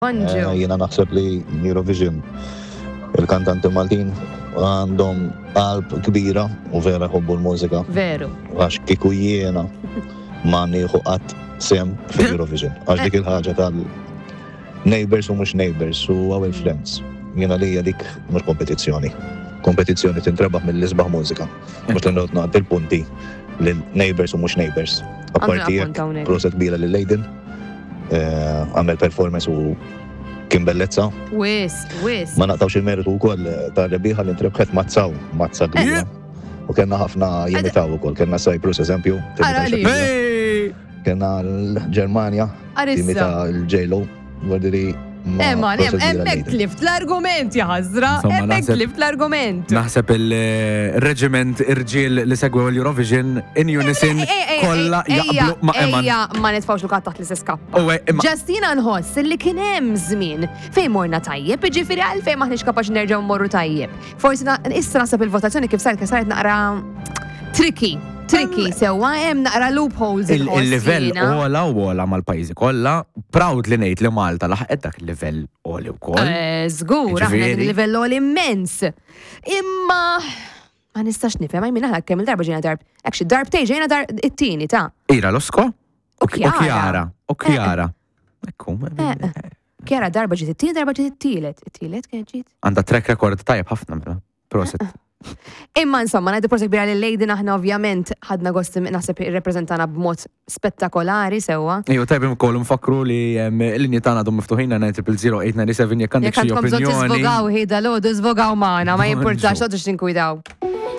Bonġu. Jiena naħseb li Eurovision il-kantanti Maltin għandhom qalb kbira u vera jħobbu l-mużika. Veru. Għax kieku jiena ma nieħu qatt sem fil-Eurovision. Għax dik il-ħaġa tal-neighbors u mhux neighbors u our friends. Jiena li dik mhux kompetizzjoni. Kompetizzjoni tintrebaħ mill-isbaħ mużika. Mhux tinrod nagħti il-punti lil-neighbors u mhux neighbors. Apparti jekk proset kbira lil Leiden, għamel performance u kien bellezza. Wis. Ma naqtawx il-meritu wkoll tar-rebbieħa li ntrebħet mazza kbira. U kellna ħafna jimitaw ukoll, kellna Cyprus eżempju. Kellna l-Ġermanja, jimita l-J-Lo, għadiri man, emmek tlift l-argument, jaħazra, emmek tlift l-argument. Naħseb il-reġiment irġiel li segwew l-Eurovision in unison kolla jaqblu ma' Eman. Ejja, ma nitfawx lukat taħt li s-skappa. Ġastina nħoss li kien hemm żmien fejn morna tajjeb, ġifieri għalfejn maħniex kapaċi nerġgħu morru tajjeb. Forsi issa naħseb il-votazzjoni kif saret naqra tricky sewwa hemm naqra loopholes il-livell ola mal-pajjiżi kollha, proud li ngħid li Malta laħqet dak il-livell oli wkoll. Żgur, aħna il-livell oli immens. Imma ma nistax nifhem għajmin aħna kemm il-darba ġejna darbtejn ġejna it-tieni ta' Ira Losko? U Kjara. Ekku. Kjara darba ġiet it-tieni, darba ġiet it-tielet. It-tielet kien ġiet? Għandha track record tajjeb ħafna. Proset. Imma insomma, ngħidu proset kbira li Leiden aħna ovvjament ħadna gost naħseb irrepreżentana b'mod spettakolari sewwa. Ejju tajb imkoll nfakru li l-linji tagħna dom miftuħin 900-897 jekk għandek xi opinjoni. Jekk għandkom żgħod tisvogaw ħida lodu żvogaw magħna, ma jimpurtax għodux tinkwidaw.